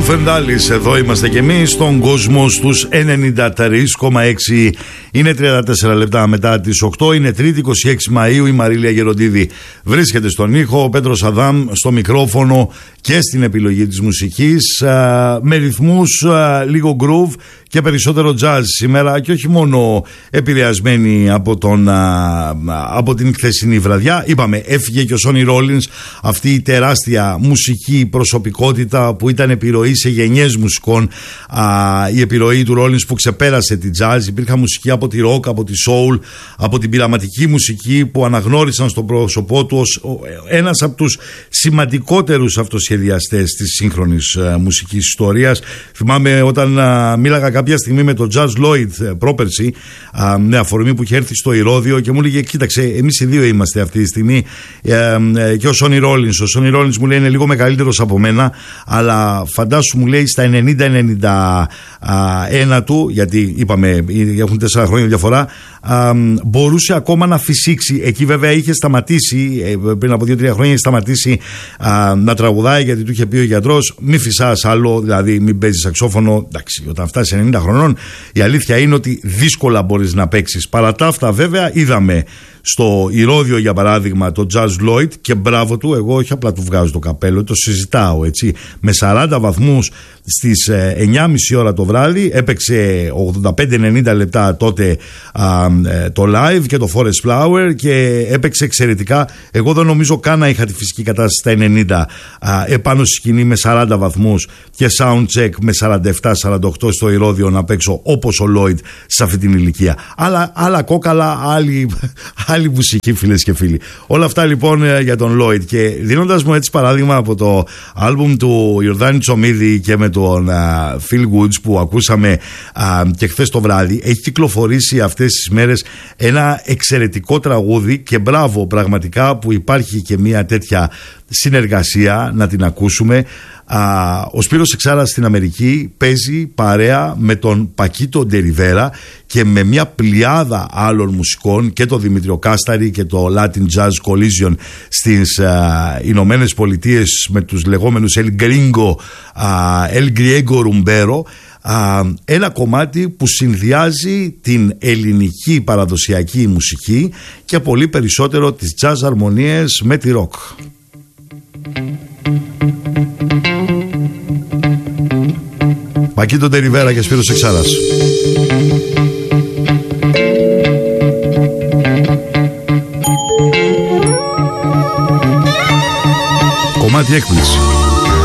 Φεντάλης, εδώ είμαστε κι εμείς στον κόσμο στους 93,6. Είναι 34 λεπτά μετά τις 8. Είναι Τρίτη 26 Μαΐου. Η Μαρίλια Γεροντίδη βρίσκεται στον ήχο, ο Πέτρος Αδάμ στο μικρόφωνο και στην επιλογή της μουσικής, με ρυθμούς λίγο groove και περισσότερο jazz σήμερα, και όχι μόνο επηρεασμένοι από την χθεσινή βραδιά. Είπαμε, έφυγε και ο Sonny Rollins, αυτή η τεράστια μουσική προσωπικότητα που ήταν επιρροή σε γενιές μουσικών. Η επιρροή του Rollins που ξεπέρασε τη jazz. Υπήρχε μουσική από τη rock, από τη soul, από την πειραματική μουσική που αναγνώρισαν στο πρόσωπό του ως ένας από τους σημαντικότερους αυτοσχεδιαστές της σύγχρονης μουσικής ιστορίας. Θυμάμαι όταν μίλαγα κάποια στιγμή με τον Jazz Lloyd πρόπερση, με αφορμή που είχε έρθει στο Ηρώδειο, και μου έλεγε: κοίταξε, εμείς οι δύο είμαστε αυτή τη στιγμή, και ο Sonny Rollins. Ο Sonny Rollins μου λέει είναι λίγο μεγαλύτερος από μένα, αλλά φαντάσου, μου λέει, στα 90-91 του, γιατί είπαμε έχουν 4 χρόνια διαφορά, μπορούσε ακόμα να φυσήξει. Εκεί βέβαια είχε σταματήσει, πριν από 2-3 χρόνια είχε σταματήσει να τραγουδάει, γιατί του είχε πει ο γιατρός: μη φυσάς άλλο, δηλαδή μην παίζεις σαξόφωνο. Εντάξει, όταν φτάσεις 90 χρονών, η αλήθεια είναι ότι δύσκολα μπορείς να παίξεις. Παρά τα αυτά, βέβαια, είδαμε στο Ηρώδειο, για παράδειγμα, το Jazz Lloyd, και μπράβο του, εγώ όχι απλά του βγάζω το καπέλο, το συζητάω, έτσι. Με 40 βαθμούς στις 9.30 ώρα το βράδυ, έπαιξε 85-90 λεπτά τότε το live και το Forest Flower, και έπαιξε εξαιρετικά. Εγώ δεν νομίζω καν να είχα τη φυσική κατάσταση στα 90 επάνω στη σκηνή με 40 βαθμούς και sound check με 47-48 στο Ηρώδειο να παίξω όπως ο Lloyd σε αυτή την ηλικία. Άλλα κόκαλα, άλλη μουσική, φίλες και φίλοι. Όλα αυτά λοιπόν για τον Lloyd. Και δίνοντας μου έτσι παράδειγμα από το άλμπουμ του Ιορδάνη Τσομίδη και με τον Phil Woods που ακούσαμε και χθες το βράδυ, έχει κυκλοφορήσει αυτές τις μέρες ένα εξαιρετικό τραγούδι, και μπράβο πραγματικά που υπάρχει και μια τέτοια συνεργασία, να την ακούσουμε. Ο Σπύρος Εξάρας στην Αμερική παίζει παρέα με τον Πακίτο Ντεριβέρα και με μια πλειάδα άλλων μουσικών, και το Δημήτριο Κάσταρη και το Latin Jazz Collision στις Ηνωμένες Πολιτείες, με τους λεγόμενους El Griego Rumbero. Ένα κομμάτι που συνδυάζει την ελληνική παραδοσιακή μουσική και πολύ περισσότερο τις jazz αρμονίες με τη rock. Πακίτο Ντεριβέρα και Σπύρος Εξάρας. Κομμάτι έκπληξη.